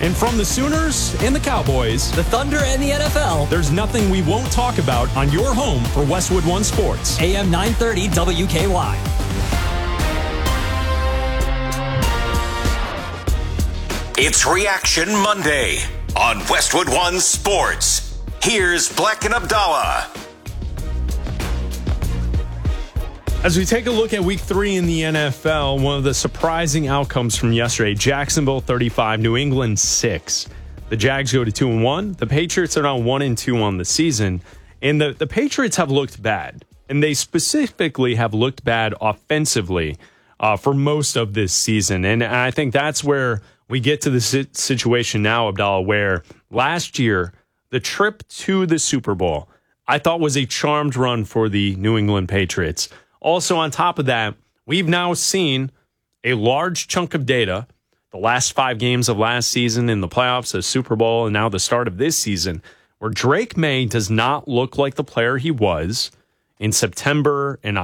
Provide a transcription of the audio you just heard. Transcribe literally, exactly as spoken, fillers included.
And from the Sooners and the Cowboys, the Thunder and the N F L, there's nothing we won't talk about on your home for Westwood One Sports. A M nine thirty W K Y. It's Reaction Monday on Westwood One Sports. Here's Black and Abdallah. As we take a look at week three in the N F L, one of the surprising outcomes from yesterday, Jacksonville thirty-five, New England six. The Jags go to two and one. The Patriots are now one and two on the season. And the, the Patriots have looked bad. And they specifically have looked bad offensively uh, for most of this season. And I think that's where we get to the situation now, Abdallah, where last year, the trip to the Super Bowl, I thought was a charmed run for the New England Patriots. Also, on top of that, we've now seen a large chunk of data, the last five games of last season in the playoffs, the Super Bowl, and now the start of this season, where Drake May does not look like the player he was in September and